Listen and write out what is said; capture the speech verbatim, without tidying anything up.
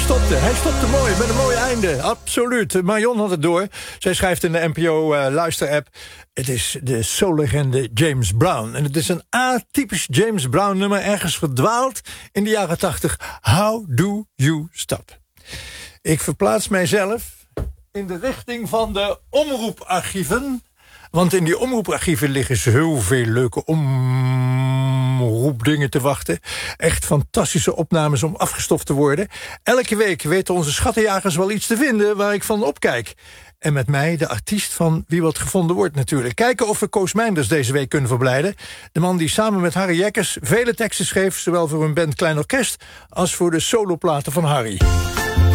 stopte. Hij stopte mooi, met een mooi einde. Absoluut. Marion had het door. Zij schrijft in de N P O-luisterapp... Uh, het is de soul-legende James Brown. En het is een atypisch James Brown-nummer... ergens verdwaald in de jaren tachtig. How do you stop? Ik verplaats mijzelf in de richting van de omroeparchieven... Want in die omroeparchieven liggen zoveel leuke omroepdingen te wachten. Echt fantastische opnames om afgestoft te worden. Elke week weten onze schattenjagers wel iets te vinden waar ik van opkijk. En met mij de artiest van Wie Wat Gevonden Wordt natuurlijk. Kijken of we Koos Meinders deze week kunnen verblijden. De man die samen met Harry Jekkers vele teksten schreef... zowel voor een band Klein Orkest als voor de soloplaten van Harry.